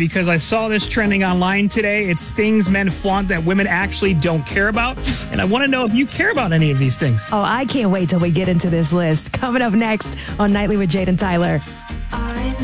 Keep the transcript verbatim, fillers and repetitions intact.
because I saw this trending online today. It's things men flaunt that women actually don't care about. And I want to know if you care about any of these things. Oh, I can't wait till we get into this list. Coming up next on Nightly with Jade and Tyler.